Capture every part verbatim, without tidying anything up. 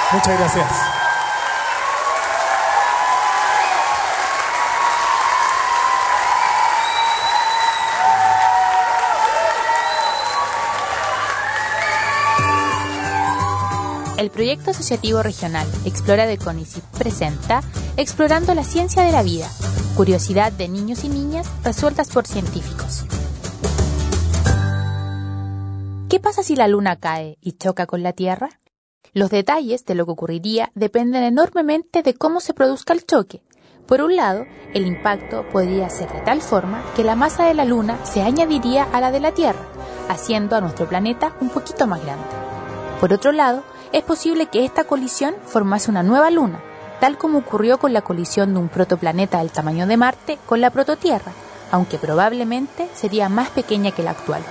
Muchas gracias. El proyecto asociativo regional Explora de CONICYT presenta Explorando la ciencia de la vida, curiosidad de niños y niñas resueltas por científicos. ¿Qué pasa si la luna cae y choca con la Tierra? Los detalles de lo que ocurriría dependen enormemente de cómo se produzca el choque. Por un lado, el impacto podría ser de tal forma que la masa de la luna se añadiría a la de la Tierra, haciendo a nuestro planeta un poquito más grande. Por otro lado, es posible que esta colisión formase una nueva luna, tal como ocurrió con la colisión de un protoplaneta del tamaño de Marte con la prototierra, aunque probablemente sería más pequeña que la actual.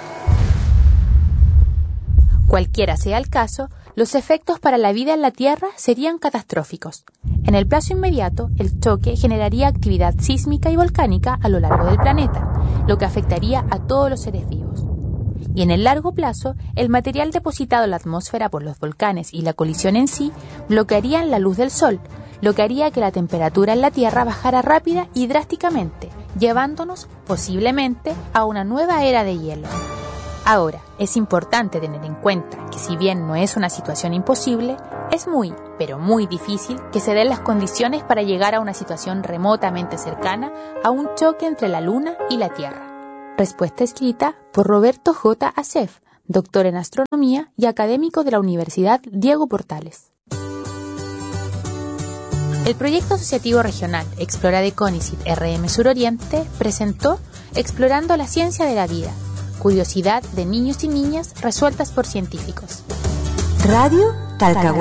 Cualquiera sea el caso, los efectos para la vida en la Tierra serían catastróficos. En el plazo inmediato, el choque generaría actividad sísmica y volcánica a lo largo del planeta, lo que afectaría a todos los seres vivos. Y en el largo plazo, el material depositado en la atmósfera por los volcanes y la colisión en sí bloquearían la luz del Sol, lo que haría que la temperatura en la Tierra bajara rápida y drásticamente, llevándonos, posiblemente, a una nueva era de hielo. Ahora, es importante tener en cuenta que si bien no es una situación imposible, es muy, pero muy difícil que se den las condiciones para llegar a una situación remotamente cercana a un choque entre la Luna y la Tierra. Respuesta escrita por Roberto J. Acef, doctor en astronomía y académico de la Universidad Diego Portales. El proyecto asociativo regional Explora de CONICYT R M Suroriente presentó Explorando la ciencia de la vida, curiosidad de niños y niñas resueltas por científicos. Radio Talcahuano.